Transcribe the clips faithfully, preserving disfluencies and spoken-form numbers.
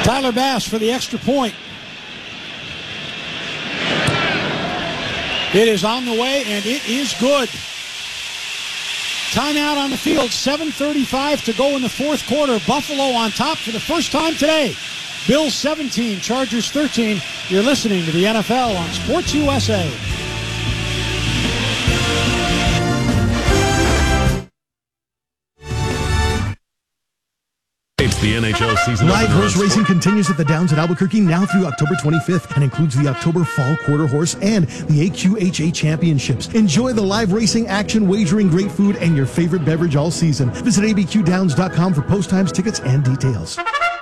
Tyler Bass for the extra point. It is on the way, and it is good. Timeout on the field, seven thirty-five to go in the fourth quarter. Buffalo on top for the first time today. Bills seventeen, Chargers thirteen. You're listening to the N F L on Sports U S A. It's the N H L season. Live horse racing continues at the Downs at Albuquerque now through October twenty-fifth and includes the October Fall Quarter Horse and the A Q H A Championships. Enjoy the live racing action, wagering, great food, and your favorite beverage all season. Visit A B Q downs dot com for post times, tickets, and details.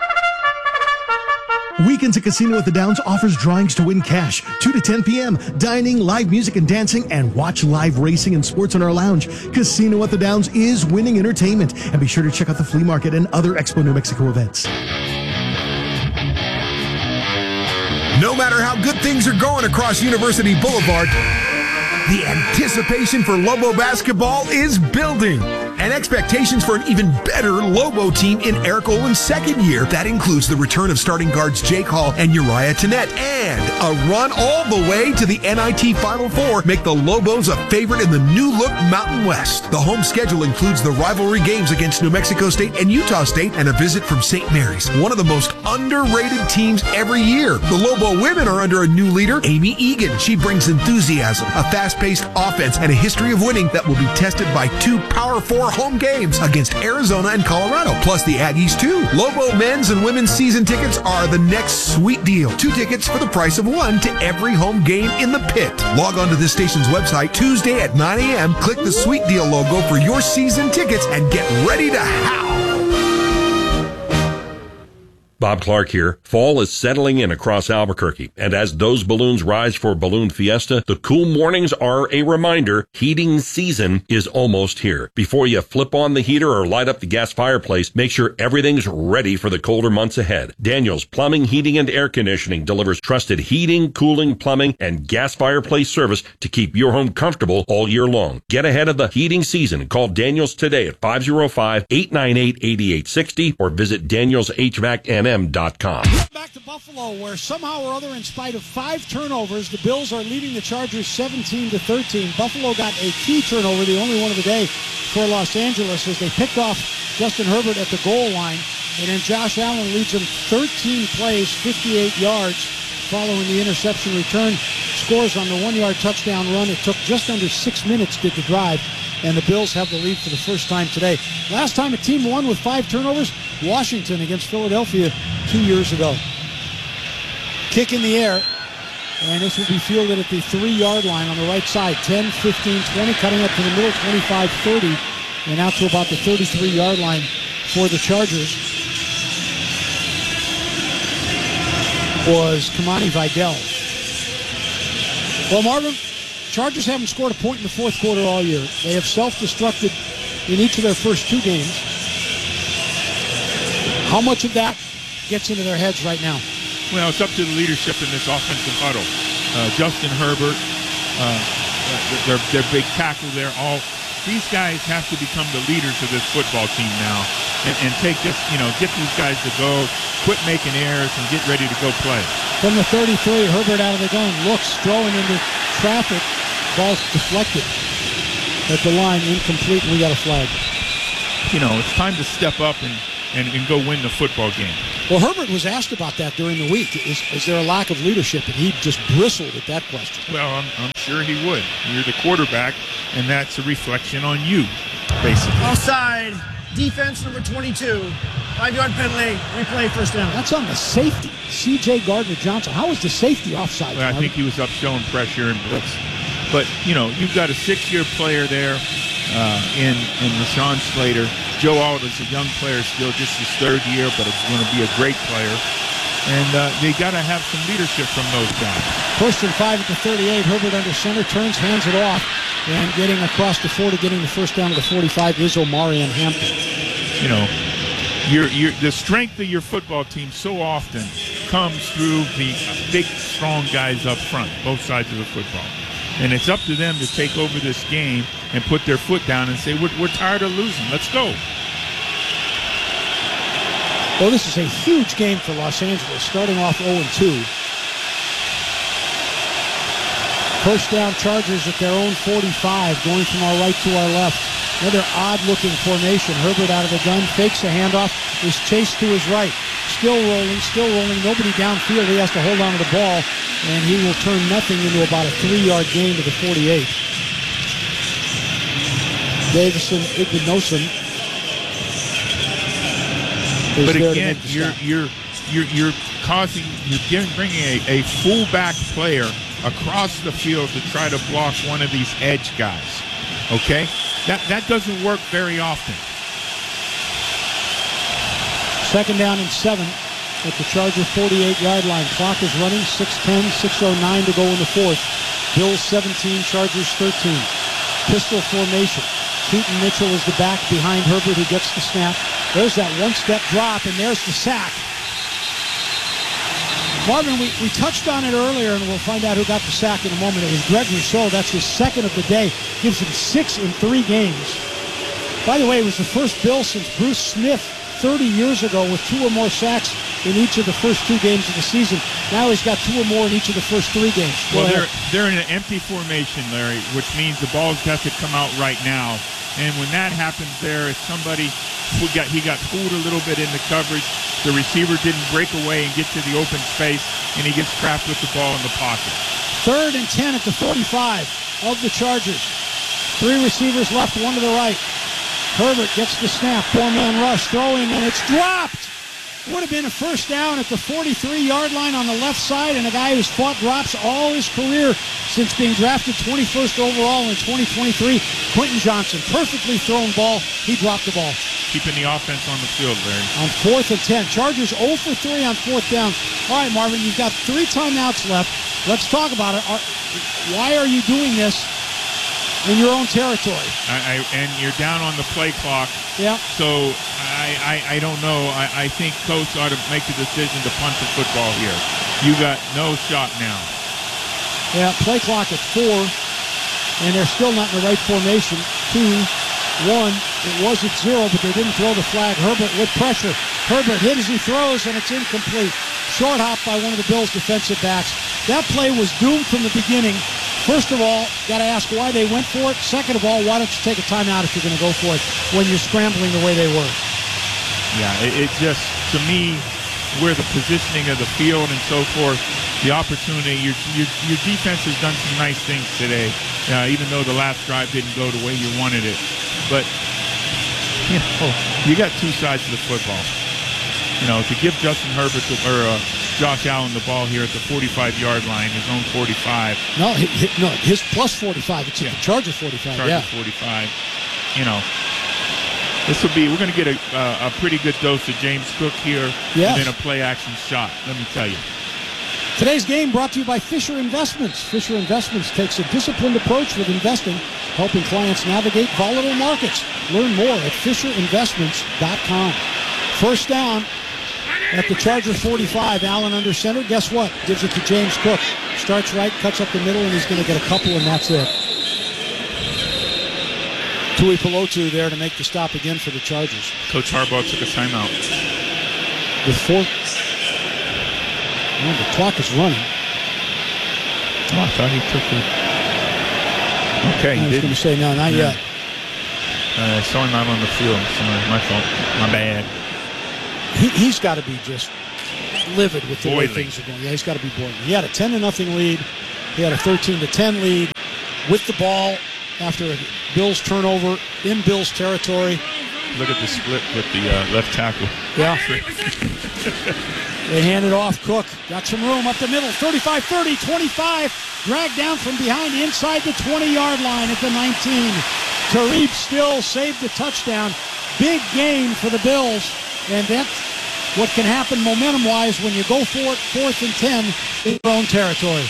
Weekends at Casino at the Downs offers drawings to win cash, two to ten p.m., dining, live music and dancing, and watch live racing and sports in our lounge. Casino at the Downs is winning entertainment. And be sure to check out the flea market and other Expo New Mexico events. No matter how good things are going across University Boulevard, the anticipation for Lobo basketball is building. And expectations for an even better Lobo team in Eric Olin's second year. That includes the return of starting guards Jake Hall and Uriah Tennette, and a run all the way to the N I T Final Four make the Lobos a favorite in the new-look Mountain West. The home schedule includes the rivalry games against New Mexico State and Utah State, and a visit from Saint Mary's, one of the most underrated teams every year. The Lobo women are under a new leader, Amy Egan. She brings enthusiasm, a fast-paced offense, and a history of winning that will be tested by two Power Four home games against Arizona and Colorado, plus the Aggies too. Lobo men's and women's season tickets are the next sweet deal. Two tickets for the price of one to every home game in the pit. Log on to this station's website Tuesday at nine a.m. Click the sweet deal logo for your season tickets and get ready to howl. Bob Clark here. Fall is settling in across Albuquerque, and as those balloons rise for Balloon Fiesta, the cool mornings are a reminder heating season is almost here. Before you flip on the heater or light up the gas fireplace, make sure everything's ready for the colder months ahead. Daniels Plumbing, Heating, and Air Conditioning delivers trusted heating, cooling, plumbing, and gas fireplace service to keep your home comfortable all year long. Get ahead of the heating season. Call Daniels today at five oh five, eight nine eight, eight eight six oh or visit daniels h v a c n m dot com. Back to Buffalo, where somehow or other, in spite of five turnovers, the Bills are leading the Chargers seventeen to thirteen. Buffalo got a key turnover, the only one of the day for Los Angeles, as they picked off Justin Herbert at the goal line, and then Josh Allen leads them thirteen plays, fifty-eight yards, following the interception return. Scores on the one-yard touchdown run. It took just under six minutes did the drive, and the Bills have the lead for the first time today. Last time a team won with five turnovers, Washington against Philadelphia two years ago. Kick in the air, and this will be fielded at the three-yard line on the right side. ten, fifteen, twenty, cutting up to the middle, twenty-five, thirty, and out to about the thirty-three-yard line for the Chargers was Kamani Vidal. Well, Marvin, Chargers haven't scored a point in the fourth quarter all year. They have self-destructed in each of their first two games. How much of that gets into their heads right now? Well, it's up to the leadership in this offensive huddle. Uh, Justin Herbert, uh, their, their big tackle there, all these guys have to become the leaders of this football team now and, and take this, you know, get these guys to go, quit making errors, and get ready to go play. From the thirty-three, Herbert out of the gun, looks, throwing into traffic, ball's deflected at the line, incomplete, and we got a flag. You know, it's time to step up and, and, and go win the football game. Well, Herbert was asked about that during the week. Is, is there a lack of leadership? And he just bristled at that question. Well, I'm, I'm sure he would. You're the quarterback, and that's a reflection on you, basically. Offside, defense number twenty-two. Five-yard penalty, replay, first down. That's on the safety, C J Gardner-Johnson. How was the safety offside? Well, I think he was up showing pressure and blitz. But, you know, you've got a six-year player there uh, in, in Rashawn Slater. Joe Aldridge, a young player still, just his third year, but it's going to be a great player. And uh, they got to have some leadership from those guys. First and five at the thirty-eight. Herbert under center, turns, hands it off. And getting across the forty, getting the first down to the forty-five is Omarion Hampton. You know, you're, you're, the strength of your football team so often comes through the big, strong guys up front, both sides of the football. And it's up to them to take over this game and put their foot down and say, we're, we're tired of losing. Let's go. Well, this is a huge game for Los Angeles, starting off oh and two. First down Chargers at their own forty-five, going from our right to our left. Another odd-looking formation. Herbert out of the gun, fakes a handoff, is chased to his right. Still rolling, still rolling, nobody downfield. He has to hold on to the ball, and he will turn nothing into about a three-yard gain to the forty-eight. Davison Igbinosun. But again, you're you're you're you're causing you're giving, bringing a, a fullback player across the field to try to block one of these edge guys. Okay, that that doesn't work very often. Second down and seven at the Charger forty-eight-yard line. Clock is running. six ten, six oh nine to go in the fourth. Bills seventeen, Chargers thirteen. Pistol formation. Keaton Mitchell is the back behind Herbert, who gets the snap. There's that one-step drop, and there's the sack. Marvin, we, we touched on it earlier, and we'll find out who got the sack in a moment. It was Greg Rousseau. That's his second of the day. Gives him six in three games. By the way, it was the first Bill since Bruce Smith thirty years ago with two or more sacks in each of the first two games of the season. Now he's got two or more in each of the first three games. Well, they're, they're in an empty formation, Larry, which means the ball's got to come out right now. And when that happens there, if somebody who got he got fooled a little bit in the coverage, the receiver didn't break away and get to the open space, and he gets trapped with the ball in the pocket. Third and ten at the forty-five of the Chargers. Three receivers left, one to the right. Herbert gets the snap, four-man rush, throwing, and it's dropped. Would have been a first down at the forty-three-yard line on the left side, and a guy who's fought drops all his career since being drafted twenty-first overall in twenty twenty-three. Quentin Johnson, perfectly thrown ball. He dropped the ball. Keeping the offense on the field, Larry. On fourth and ten. Chargers oh for three on fourth down. All right, Marvin, you've got three timeouts left. Let's talk about it. Are, why are you doing this in your own territory? I, I, and you're down on the play clock. Yeah. So I, I, I don't know. I, I think Coach ought to make the decision to punt the football here. You got no shot now. Yeah, play clock at four, and they're still not in the right formation. Two, one. It was at zero, but they didn't throw the flag. Herbert with pressure. Herbert hit as he throws, and it's incomplete. Short hop by one of the Bills' defensive backs. That play was doomed from the beginning. First of all, got to ask why they went for it. Second of all, why don't you take a timeout if you're going to go for it when you're scrambling the way they were? Yeah, it, it just, to me, where the positioning of the field and so forth, the opportunity, your, your, your defense has done some nice things today, uh, even though the last drive didn't go the way you wanted it. But, you know, you got two sides of the football. You know, to give Justin Herbert the, or uh, Josh Allen the ball here at the forty-five-yard line, his own forty-five. No, he, he, no, his plus forty-five. It's yeah. the Charger forty-five. Charger yeah. forty-five. You know, this will be. We're going to get a, uh, a pretty good dose of James Cook here, yes. and then a play-action shot. Let me tell you. Today's game brought to you by Fisher Investments. Fisher Investments takes a disciplined approach with investing, helping clients navigate volatile markets. Learn more at fisher investments dot com. First down at the Charger forty-five. Allen under center. Guess what? Gives it to James Cook. Starts right, cuts up the middle, and he's going to get a couple, and that's it. Tui Pelotu there to make the stop again for the Chargers. Coach Harbaugh took a timeout. With four... Well, the clock is running. Oh, I thought he took it. Okay, he I was going to say, no, not yeah. yet. Uh, I saw him out on the field. Sorry, my fault. My bad. He, he's got to be just livid with the boiling. way things are going. Yeah, he's got to be boiling. He had a ten to nothing lead. He had a thirteen to ten lead with the ball after a Bills turnover in Bills territory. Look at the split with the uh, left tackle. Yeah. They hand it off. Cook got some room up the middle. thirty-five thirty, twenty-five. Dragged down from behind inside the twenty-yard line at the nineteen. Tariq still saved the touchdown. Big gain for the Bills. And that's what can happen momentum-wise when you go for it fourth and ten in your own territory.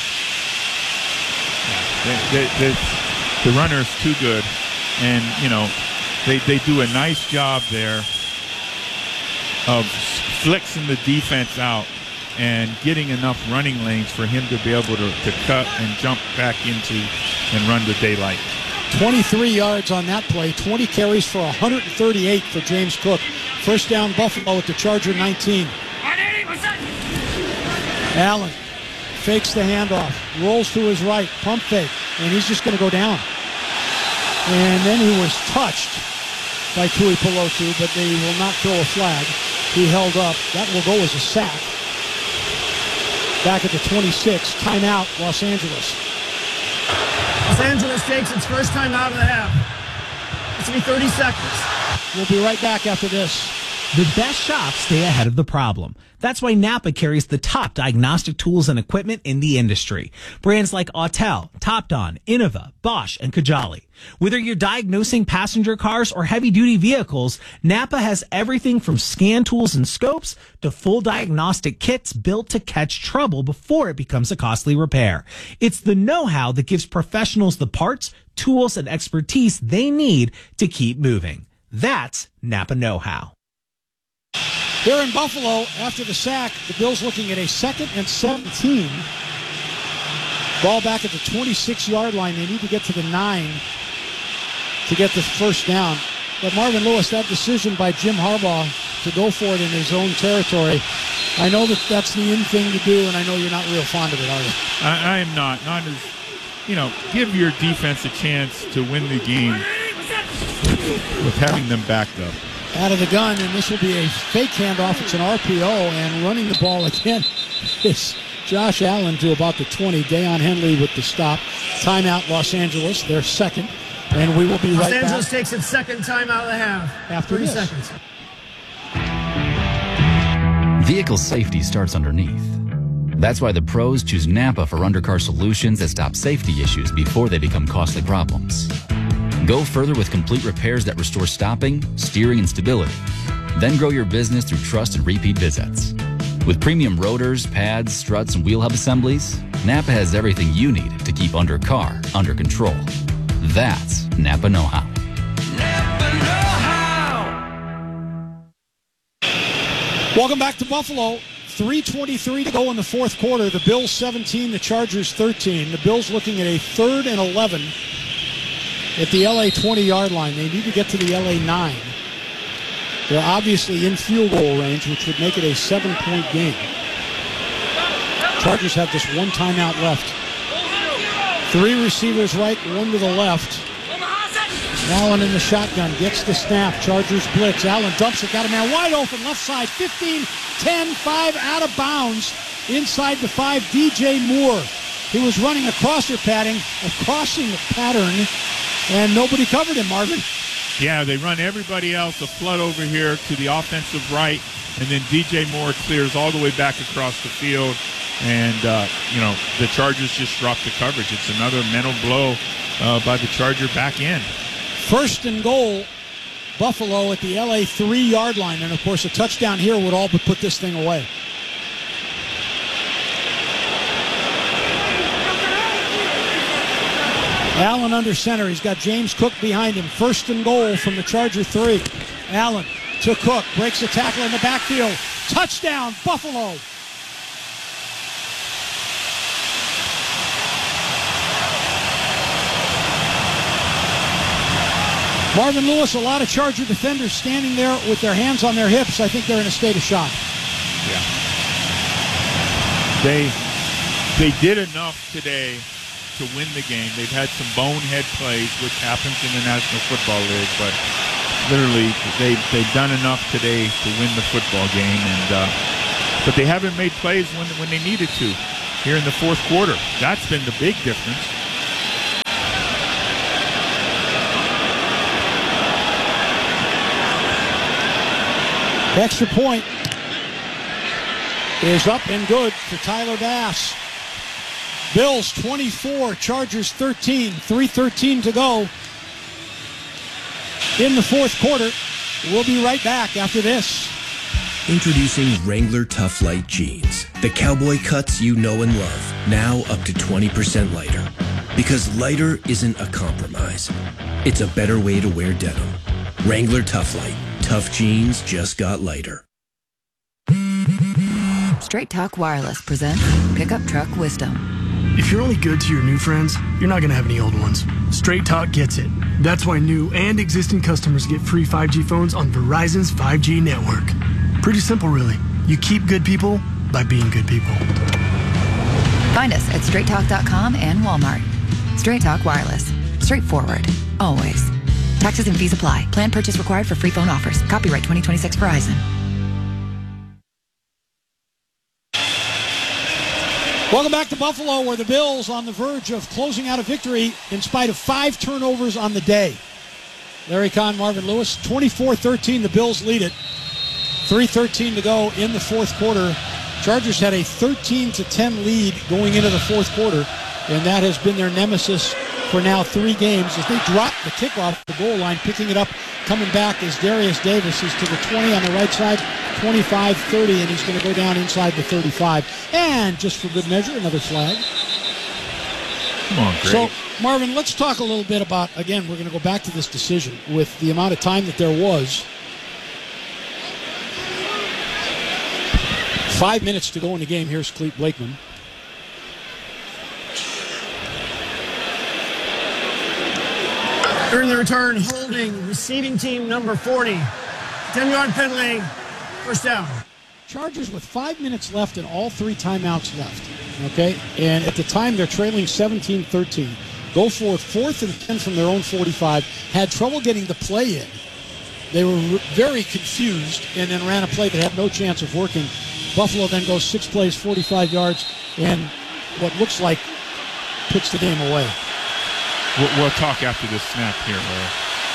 The, the, the, the runner is too good. And, you know, they, they do a nice job there of flexing the defense out and getting enough running lanes for him to be able to, to cut and jump back into and run the daylight. twenty-three yards on that play, twenty carries for one hundred thirty-eight for James Cook, First down, Buffalo at the Charger nineteen. Allen fakes the handoff, rolls to his right, pump fake, and he's just going to go down. And then he was touched by Tui Pelotu, but they will not throw a flag. He held up. That will go as a sack. Back at the twenty-six, timeout, Los Angeles. Los Angeles takes its first time out of the half. It's going to be thirty seconds. We'll be right back after this. The best shops stay ahead of the problem. That's why Napa carries the top diagnostic tools and equipment in the industry. Brands like Autel, Topdon, Innova, Bosch, and Kajali. Whether you're diagnosing passenger cars or heavy-duty vehicles, Napa has everything from scan tools and scopes to full diagnostic kits built to catch trouble before it becomes a costly repair. It's the know-how that gives professionals the parts, tools, and expertise they need to keep moving. That's Napa know-how. Here in Buffalo, after the sack, the Bills looking at a second and seventeen. Ball back at the twenty-six-yard line. They need to get to the nine to get the first down. But Marvin Lewis, that decision by Jim Harbaugh to go for it in his own territory, I know that that's the in thing to do, and I know you're not real fond of it, are you? I, I am not. Not as, you know, give your defense a chance to win the game with having them backed up. Out of the gun, and this will be a fake handoff. It's an R P O, and running the ball again is Josh Allen to about the twenty. Deion Henley with the stop. Timeout, Los Angeles, their second, and we will be right back. Los Angeles takes its second timeout of the half. After thirty this. seconds. Vehicle safety starts underneath. That's why the pros choose Napa for undercar solutions that stop safety issues before they become costly problems. Go further with complete repairs that restore stopping, steering, and stability. Then grow your business through trust and repeat visits. With premium rotors, pads, struts, and wheel hub assemblies, Napa has everything you need to keep undercar under control. That's Napa know-how. Napa know-how. Welcome back to Buffalo. three twenty-three to go in the fourth quarter. The Bills seventeen, the Chargers thirteen. The Bills looking at a third and eleven. At the L A twenty-yard line. They need to get to the L A nine. They're obviously in field goal range, which would make it a seven-point game. Chargers have just one timeout left. Three receivers right, one to the left. Allen in the shotgun, gets the snap. Chargers blitz. Allen dumps it, got a man wide open, left side, fifteen, ten, five, out of bounds. Inside the five, D J Moore. He was running a crosser padding, a crossing pattern, and nobody covered him, Marvin. Yeah, they run everybody else a flood over here to the offensive right, and then D J Moore clears all the way back across the field, and, uh, you know, the Chargers just dropped the coverage. It's another mental blow uh, by the Charger back end. First and goal, Buffalo at the L A three-yard line, and, of course, a touchdown here would all but put this thing away. Allen under center. He's got James Cook behind him. First and goal from the Charger three. Allen to Cook. Breaks a tackle in the backfield. Touchdown, Buffalo. Marvin Lewis, a lot of Charger defenders standing there with their hands on their hips. I think they're in a state of shock. Yeah. They, they did enough today to win the game. They've had some bonehead plays, which happens in the National Football League, but literally they, they've done enough today to win the football game. And uh, but they haven't made plays when, when they needed to here in the fourth quarter. That's been the big difference. Extra point is up and good for Tyler Bass. Bills twenty-four, Chargers thirteen, three thirteen to go in the fourth quarter. We'll be right back after this. Introducing Wrangler Tough Light Jeans. The cowboy cuts you know and love. Now up to twenty percent lighter. Because lighter isn't a compromise. It's a better way to wear denim. Wrangler Tough Light. Tough jeans just got lighter. Straight Talk Wireless presents Pickup Truck Wisdom. If you're only good to your new friends, you're not going to have any old ones. Straight Talk gets it. That's why new and existing customers get free five G phones on Verizon's five G network. Pretty simple, really. You keep good people by being good people. Find us at straight talk dot com and Walmart. Straight Talk Wireless. Straightforward. Always. Taxes and fees apply. Plan purchase required for free phone offers. Copyright twenty twenty-six Verizon. Welcome back to Buffalo, where the Bills on the verge of closing out a victory in spite of five turnovers on the day. Larry Kahn, Marvin Lewis, twenty-four thirteen, the Bills lead it. three thirteen to go in the fourth quarter. Chargers had a thirteen to ten lead going into the fourth quarter, and that has been their nemesis for now three games as they drop the kickoff at the goal line. Picking it up, coming back is Darius Davis. He's to the twenty on the right side, twenty-five thirty, and he's going to go down inside the thirty-five. And just for good measure, another flag. Come on, great. So, Marvin, let's talk a little bit about, again, we're going to go back to this decision with the amount of time that there was. Five minutes to go in the game. Here's Clete Blakeman. During the return, holding receiving team number forty. ten-yard penalty, first down. Chargers with five minutes left and all three timeouts left. Okay? And at the time, they're trailing seventeen thirteen. Go for it, fourth and ten from their own forty-five. Had trouble getting the play in. They were very confused and then ran a play that had no chance of working. Buffalo then goes six plays, forty-five yards, and what looks like puts the game away. We'll, we'll talk after this snap here, Larry.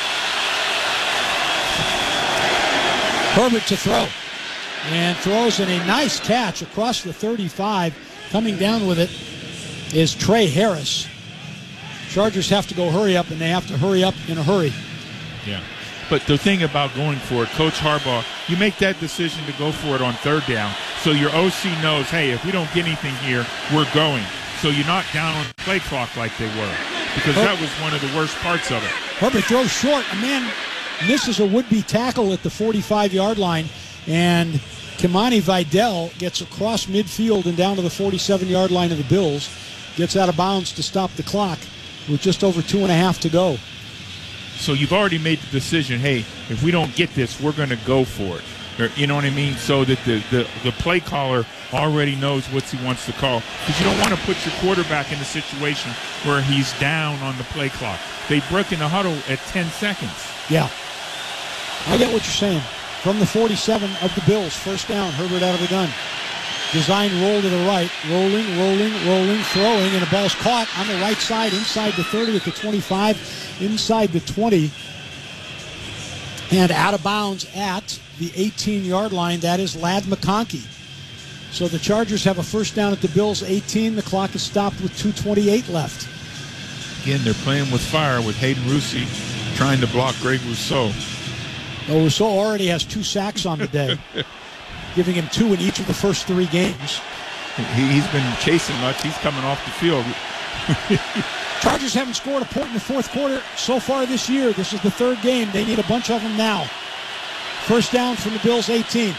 Herbert to throw. And throws in a nice catch across the thirty-five. Coming down with it is Trey Harris. Chargers have to go hurry up, and they have to hurry up in a hurry. Yeah. But the thing about going for it, Coach Harbaugh, you make that decision to go for it on third down, so your O C knows, hey, if we don't get anything here, we're going. So you're not down on the play clock like they were, because that was one of the worst parts of it. Herbert throws short. A man misses a would-be tackle at the forty-five-yard line, and Kimani Vidal gets across midfield and down to the forty-seven-yard line of the Bills, gets out of bounds to stop the clock with just over two and a half to go. So you've already made the decision, hey, if we don't get this, we're going to go for it. Or, you know what I mean? So that the, the, the play caller already knows what he wants to call. Because you don't want to put your quarterback in a situation where he's down on the play clock. They broke in the huddle at ten seconds. Yeah. I get what you're saying. From the forty-seven of the Bills, first down, Herbert out of the gun. Design roll to the right, rolling, rolling, rolling, throwing, and the ball's caught on the right side, inside the thirty at the twenty-five, inside the twenty, and out of bounds at the eighteen-yard line. That is Ladd McConkey. So the Chargers have a first down at the Bills' eighteen. The clock is stopped with two twenty-eight left. Again, they're playing with fire with Hayden Rusi trying to block Greg Rousseau. Well, Rousseau already has two sacks on the day, giving him two in each of the first three games. He, he's been chasing much. He's coming off the field. Chargers haven't scored a point in the fourth quarter so far this year. This is the third game. They need a bunch of them now. First down from the Bills' eighteen.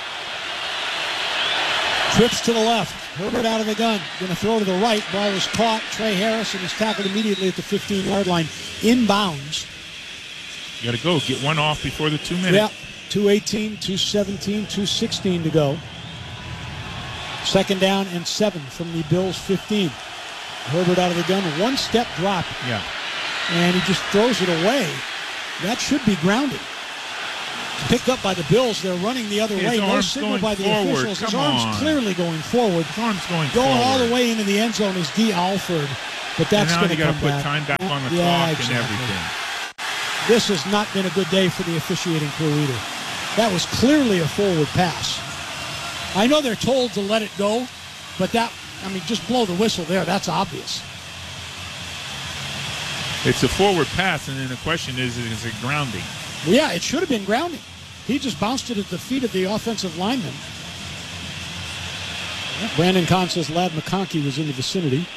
Trips to the left. Herbert out of the gun. Going to throw to the right. Ball is caught. Trey Harris, and is tackled immediately at the fifteen-yard line. Inbounds. You got to go. Get one off before the two minutes. Yeah. two eighteen, two seventeen, two sixteen to go. Second down and seven from the Bills' fifteen. Herbert out of the gun. One step drop. Yeah. And he just throws it away. That should be grounded. Picked up by the Bills. They're running the other His way. No arm's signal going by the forward. officials. His Come arm's on. clearly going forward. His arm's going, going forward. all the way into the end zone is D. Alford. But that's and now going to you come got to put back. time back on the Yeah, clock exactly. and everything. This has not been a good day for the officiating crew either. That was clearly a forward pass. I know they're told to let it go, but that, I mean, just blow the whistle there. That's obvious. It's a forward pass, and then the question is, is it grounding? Well, yeah, it should have been grounding. He just bounced it at the feet of the offensive lineman. Brandon Kahn says Ladd McConkey was in the vicinity.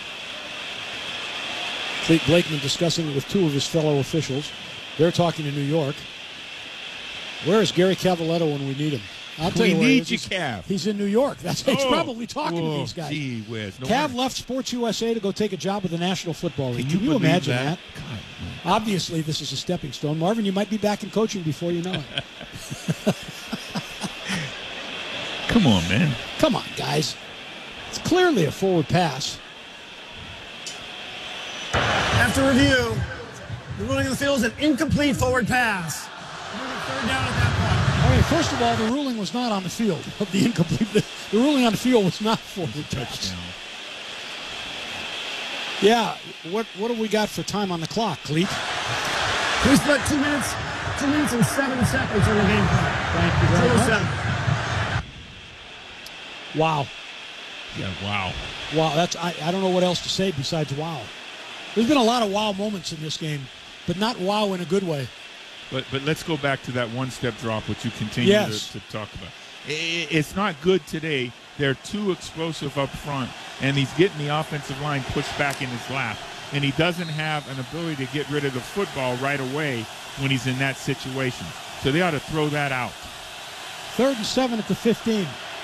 Clete Blakeman discussing it with two of his fellow officials. They're talking to New York. Where is Gary Cavaletto when we need him? I'll tell we you where need he you, is. Cav. He's in New York. That's he's Oh. probably talking Whoa, to these guys. Gee whiz. No Cav wonder. left Sports U S A to go take a job with the National Football League. Can Can you you, believe imagine that? that? God, Obviously, this is a stepping stone. Marvin, you might be back in coaching before you know it. Come on, man. Come on, guys. It's clearly a forward pass. After review, the ruling of the field is an incomplete forward pass. Third down at that point. All right, first of all, the ruling was not on the field of the incomplete. The, the ruling on the field was not forward pass. Yeah, what what have we got for time on the clock, Cleet? We spent two minutes, two minutes and seven seconds on the game clock. Thank you very much. seven. Wow. Yeah, wow. Wow, that's I, I don't know what else to say besides wow. There's been a lot of wow moments in this game, but not wow in a good way. But but let's go back to that one-step drop, which you continue Yes. to, to talk about. I- It's not good today. They're too explosive up front, and he's getting the offensive line pushed back in his lap, and he doesn't have an ability to get rid of the football right away when he's in that situation. So they ought to throw that out. Third and seven at the fifteen.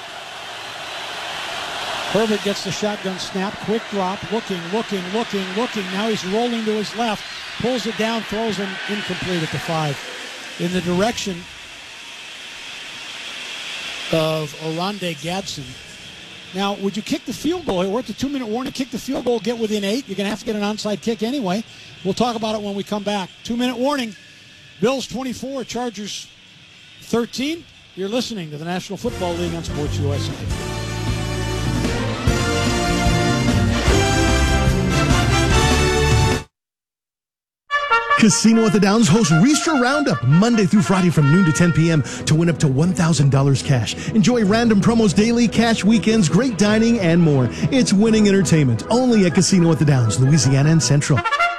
Herbert gets the shotgun snap, quick drop, looking, looking, looking, looking. Now he's rolling to his left, pulls it down, throws him incomplete at the five. In the direction of Oronde Gadsden. Now, would you kick the field goal? We're at the two-minute warning. Kick the field goal, get within eight. You're going to have to get an onside kick anyway. We'll talk about it when we come back. Two-minute warning. Bills twenty-four, Chargers thirteen. You're listening to the National Football League on Sports U S A. Casino at the Downs hosts Reister Roundup Monday through Friday from noon to ten p.m. to win up to one thousand dollars cash. Enjoy random promos daily, cash weekends, great dining, and more. It's winning entertainment only at Casino at the Downs, Louisiana and Central.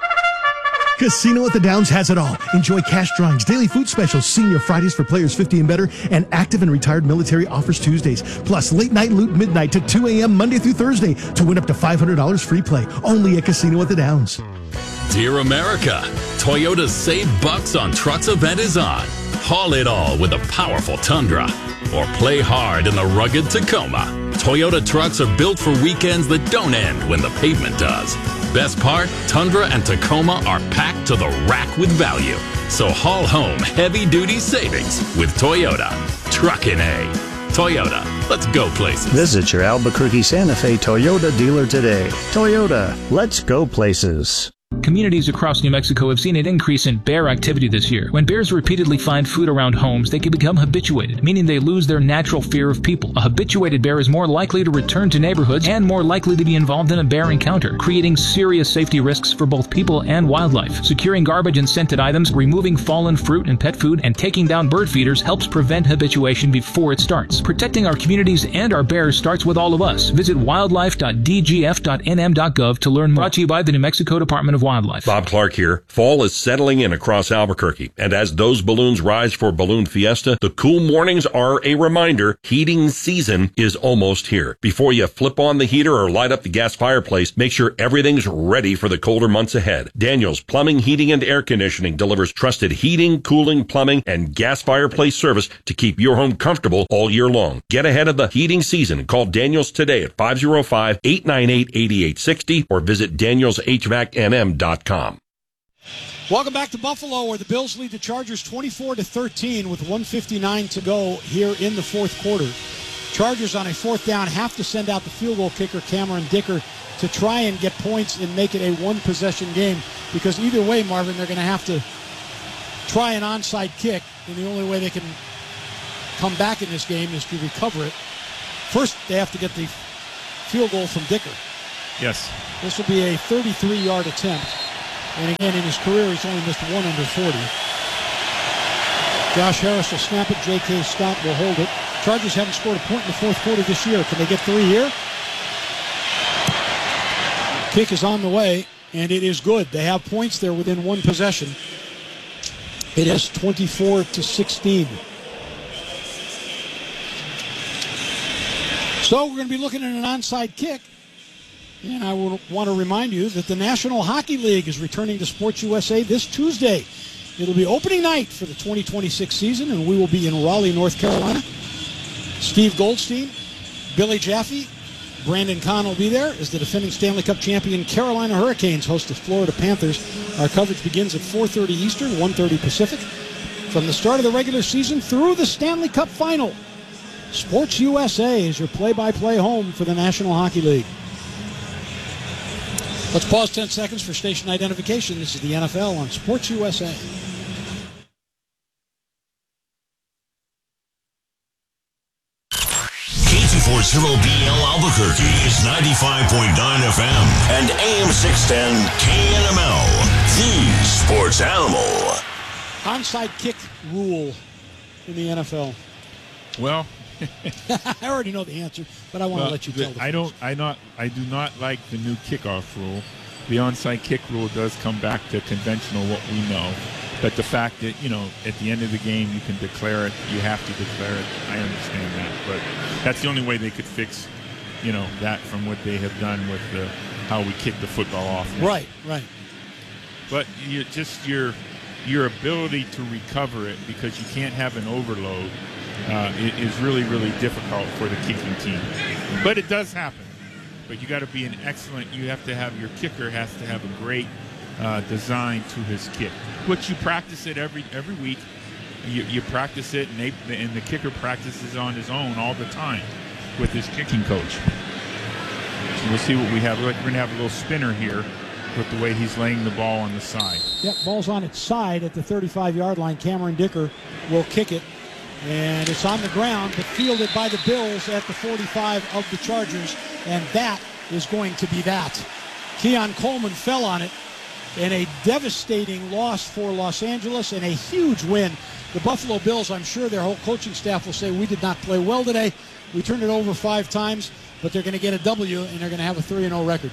Casino at the Downs has it all. Enjoy cash drawings, daily food specials, senior Fridays for players fifty and better, and active and retired military offers Tuesdays. Plus, late night loot midnight to two a.m. Monday through Thursday to win up to five hundred dollars free play. Only at Casino at the Downs. Dear America, Toyota's Save Bucks on Trucks event is on. Haul it all with a powerful Tundra. Or play hard in the rugged Tacoma. Toyota trucks are built for weekends that don't end when the pavement does. Best part, Tundra and Tacoma are packed to the rack with value. So haul home heavy-duty savings with Toyota. Truckin' A. Toyota, let's go places. Visit your Albuquerque Santa Fe Toyota dealer today. Toyota, let's go places. Communities across New Mexico have seen an increase in bear activity this year. When bears repeatedly find food around homes, they can become habituated, meaning they lose their natural fear of people. A habituated bear is more likely to return to neighborhoods and more likely to be involved in a bear encounter, creating serious safety risks for both people and wildlife. Securing garbage and scented items, removing fallen fruit and pet food, and taking down bird feeders helps prevent habituation before it starts. Protecting our communities and our bears starts with all of us. Visit wildlife dot d g f dot n m dot gov to learn more. Brought to you by the New Mexico Department of Wildlife. Bob Clark here. Fall is settling in across Albuquerque, and as those balloons rise for Balloon Fiesta, the cool mornings are a reminder heating season is almost here. Before you flip on the heater or light up the gas fireplace, make sure everything's ready for the colder months ahead. Daniels Plumbing, Heating, and Air Conditioning delivers trusted heating, cooling, plumbing, and gas fireplace service to keep your home comfortable all year long. Get ahead of the heating season. Call Daniels today at five oh five, eight nine eight, eight eight six oh or visit daniels h v a c n m dot com. Welcome back to Buffalo, where the Bills lead the Chargers twenty-four to thirteen with one fifty-nine to go here in the fourth quarter. Chargers on a fourth down have to send out the field goal kicker, Cameron Dicker, to try and get points and make it a one-possession game, because either way, Marvin, they're going to have to try an onside kick, and the only way they can come back in this game is to recover it. First, they have to get the field goal from Dicker. Yes. This will be a thirty-three-yard attempt. And again, in his career, he's only missed one under forty. Josh Harris will snap it. J K. Scott will hold it. Chargers haven't scored a point in the fourth quarter this year. Can they get three here? Kick is on the way, and it is good. They have points there within one possession. It is twenty-four to sixteen. So we're going to be looking at an onside kick. And I will want to remind you that the National Hockey League is returning to Sports U S A this Tuesday. It'll be opening night for the twenty twenty-six season, and we will be in Raleigh, North Carolina. Steve Goldstein, Billy Jaffe, Brandon Kahn will be there as the defending Stanley Cup champion Carolina Hurricanes host the Florida Panthers. Our coverage begins at four thirty Eastern, one thirty Pacific. From the start of the regular season through the Stanley Cup final, Sports U S A is your play-by-play home for the National Hockey League. Let's pause ten seconds for station identification. This is the N F L on Sports U S A. K two forty B L Albuquerque is ninety-five point nine F M and A M six ten K N M L, the sports animal. Onside kick rule in the N F L. Well, I already know the answer, but I want well, to let you the, tell the I don't. I not. I do not like the new kickoff rule. The onside kick rule does come back to conventional what we know, but the fact that you know at the end of the game you can declare it, you have to declare it. I understand that, but that's the only way they could fix, you know, that from what they have done with the how we kick the football off. Right, right. But you just your your ability to recover it because you can't have an overload. Uh, it is really, really difficult for the kicking team. But it does happen. But you got to be an excellent, you have to have, your kicker has to have a great uh, design to his kick. Which you practice it every every week. You, you practice it, and, they, and the kicker practices on his own all the time with his kicking coach. So we'll see what we have. We're going to have a little spinner here with the way he's laying the ball on the side. Yep, ball's on its side at the thirty-five-yard line. Cameron Dicker will kick it. And it's on the ground, but fielded by the Bills at the forty-five of the Chargers. And that is going to be that. Keon Coleman fell on it in a devastating loss for Los Angeles and a huge win. The Buffalo Bills, I'm sure their whole coaching staff will say, we did not play well today. We turned it over five times, but they're going to get a W, and they're going to have a three and oh record.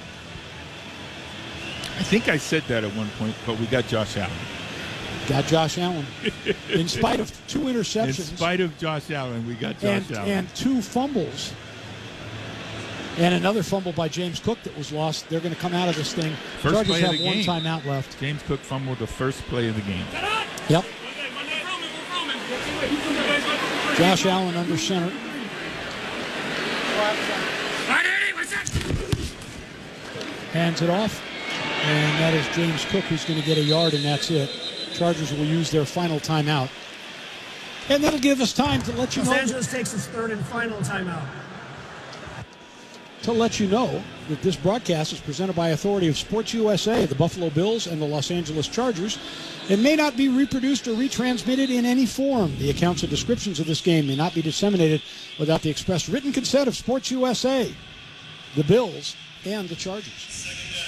I think I said that at one point, but we got Josh Allen. Got Josh Allen. In spite of two interceptions. In spite of Josh Allen, we got Josh and, Allen. And two fumbles. And another fumble by James Cook that was lost. They're going to come out of this thing. First Chargers play have of the one game. timeout left. James Cook fumbled the first play of the game. Yep. Josh Allen under center. Hands it off. And that is James Cook who's going to get a yard, and that's it. Chargers will use their final timeout. And that'll give us time to let you Los know. Los Angeles takes its third and final timeout. To let you know that this broadcast is presented by authority of Sports U S A, the Buffalo Bills, and the Los Angeles Chargers. It may not be reproduced or retransmitted in any form. The accounts and descriptions of this game may not be disseminated without the express written consent of Sports U S A, the Bills, and the Chargers.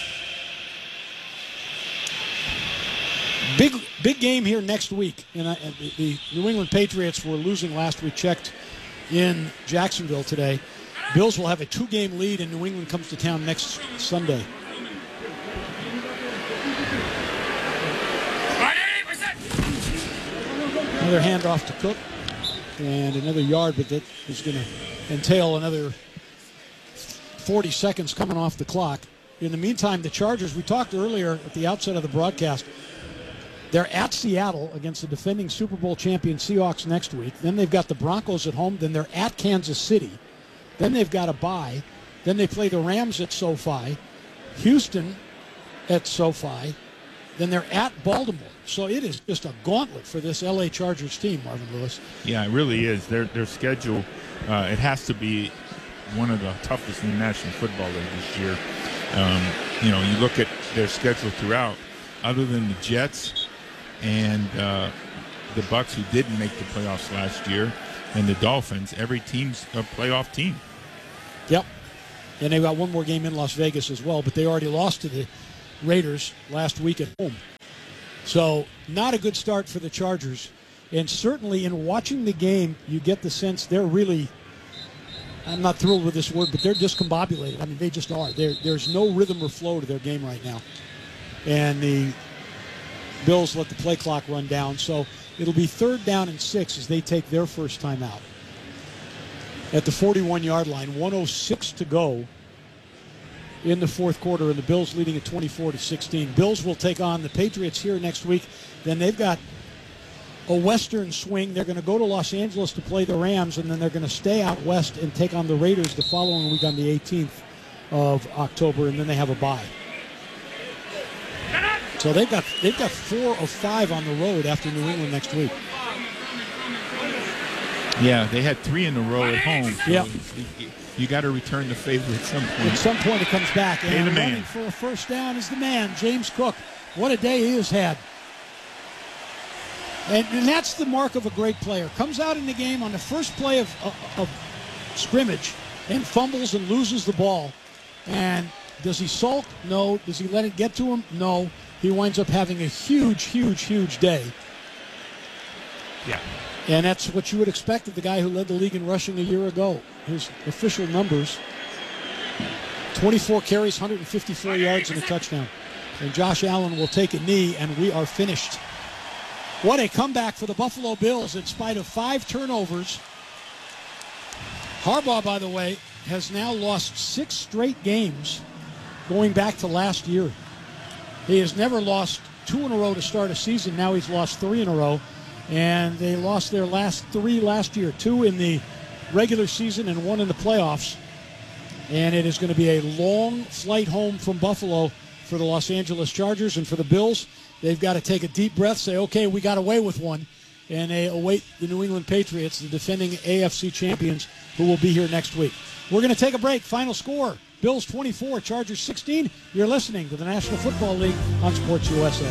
Big big game here next week. And, I, and the New England Patriots were losing last we checked in Jacksonville today. Bills will have a two-game lead, and New England comes to town next Sunday. Another handoff to Cook, and another yard, but that is going to entail another forty seconds coming off the clock. In the meantime, the Chargers, we talked earlier at the outset of the broadcast, they're at Seattle against the defending Super Bowl champion Seahawks next week. Then they've got the Broncos at home. Then they're at Kansas City. Then they've got a bye. Then they play the Rams at SoFi, Houston at SoFi. Then they're at Baltimore. So it is just a gauntlet for this L A Chargers team, Marvin Lewis. Yeah, it really is. Their their schedule, uh, it has to be one of the toughest in the National Football League this year. Um, you know, you look at their schedule throughout, other than the Jets and uh, the Bucs, who didn't make the playoffs last year, and the Dolphins, every team's a playoff team. Yep. And they've got one more game in Las Vegas as well, but they already lost to the Raiders last week at home. So not a good start for the Chargers. And certainly in watching the game, you get the sense they're really, I'm not thrilled with this word, but they're discombobulated. I mean, they just are. They're, there's no rhythm or flow to their game right now. And the Bills let the play clock run down. So it'll be third down and six as they take their first time out. At the forty-one-yard line, one oh six to go in the fourth quarter, and the Bills leading at twenty-four to sixteen. Bills will take on the Patriots here next week. Then they've got a western swing. They're going to go to Los Angeles to play the Rams, and then they're going to stay out west and take on the Raiders the following week on the eighteenth of October, and then they have a bye. So they've got they've got four of five on the road after New England next week. Yeah, they had three in a row at home. So yeah. You, you got to return the favor at some point. At some point it comes back. Pay And the man. running for a first down is the man, James Cook. What a day he has had. And, and that's the mark of a great player. Comes out in the game on the first play of, of, of scrimmage and fumbles and loses the ball. And does he sulk? No. Does he let it get to him? No. He winds up having a huge, huge, huge day. Yeah. And that's what you would expect of the guy who led the league in rushing a year ago. His official numbers, twenty-four carries, one hundred fifty-four yards, and a touchdown. And Josh Allen will take a knee, and we are finished. What a comeback for the Buffalo Bills in spite of five turnovers. Harbaugh, by the way, has now lost six straight games going back to last year. He has never lost two in a row to start a season. Now he's lost three in a row. And they lost their last three last year, two in the regular season and one in the playoffs. And it is going to be a long flight home from Buffalo for the Los Angeles Chargers. And for the Bills, they've got to take a deep breath, say, okay, we got away with one. And they await the New England Patriots, the defending A F C champions, who will be here next week. We're going to take a break. Final score, Bills twenty-four, Chargers sixteen. You're listening to the National Football League on Sports U S A.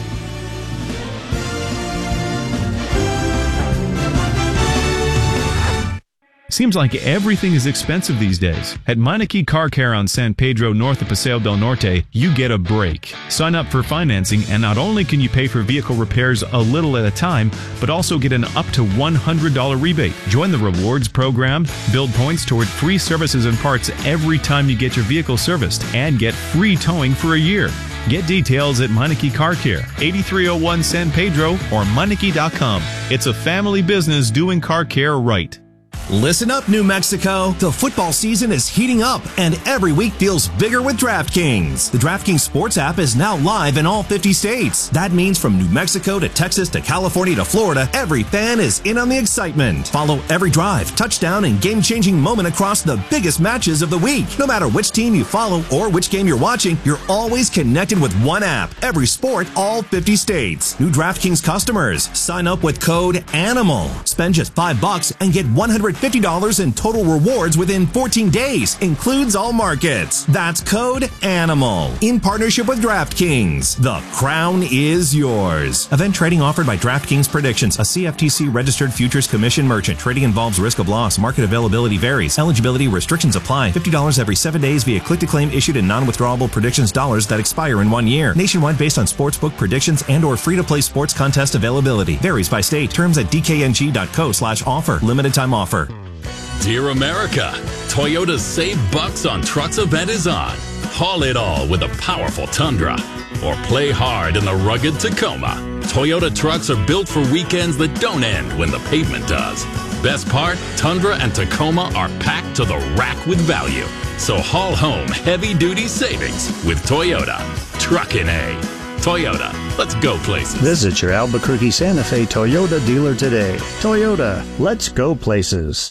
Seems like everything is expensive these days. At Meineke Car Care on San Pedro north of Paseo del Norte, you get a break. Sign up for financing, and not only can you pay for vehicle repairs a little at a time, but also get an up to one hundred dollars rebate. Join the rewards program, build points toward free services and parts every time you get your vehicle serviced, and get free towing for a year. Get details at Meineke Car Care, eighty-three oh one San Pedro or Meineke dot com. It's a family business doing car care right. Listen up, New Mexico. The football season is heating up, and every week feels bigger with DraftKings. The DraftKings Sports app is now live in all fifty states. That means from New Mexico to Texas to California to Florida, every fan is in on the excitement. Follow every drive, touchdown, and game-changing moment across the biggest matches of the week. No matter which team you follow or which game you're watching, you're always connected with one app. Every sport, all fifty states. New DraftKings customers, sign up with code ANIMAL. Spend just five bucks and get one hundred fifty dollars in total rewards within fourteen days. Includes all markets. That's code ANIMAL. In partnership with DraftKings. The crown is yours. Event trading offered by DraftKings Predictions, a C F T C registered futures commission merchant. Trading involves risk of loss. Market availability varies. Eligibility restrictions apply. fifty dollars every seven days via click-to-claim issued in non-withdrawable predictions dollars that expire in one year. Nationwide based on sportsbook predictions and or free-to-play sports contest availability. Varies by state. Terms at d k n g dot co slash offer. Limited time offer. Dear America, Toyota's Save Bucks on Trucks event is on. Haul it all with a powerful Tundra. Or play hard in the rugged Tacoma. Toyota trucks are built for weekends that don't end when the pavement does. Best part, Tundra and Tacoma are packed to the rack with value. So haul home heavy-duty savings with Toyota. Truckin' A. Toyota, let's go places. Visit your Albuquerque Santa Fe Toyota dealer today. Toyota, let's go places.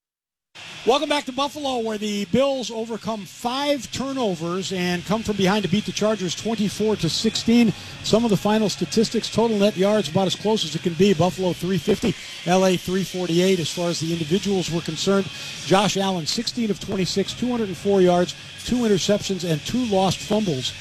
Welcome back to Buffalo, where the Bills overcome five turnovers and come from behind to beat the Chargers twenty-four to sixteen. Some of the final statistics: total net yards about as close as it can be. Buffalo three fifty, L A three forty-eight. As far as the individuals were concerned, Josh Allen sixteen of twenty-six, two hundred four yards, two interceptions, and two lost fumbles.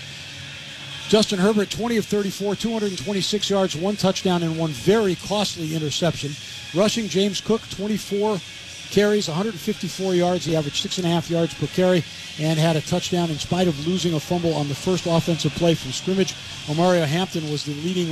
Justin Herbert, twenty of thirty-four, two hundred twenty-six yards, one touchdown, and one very costly interception. Rushing, James Cook, twenty-four carries, one hundred fifty-four yards. He averaged six and a half yards per carry and had a touchdown in spite of losing a fumble on the first offensive play from scrimmage. Omario Hampton was the leading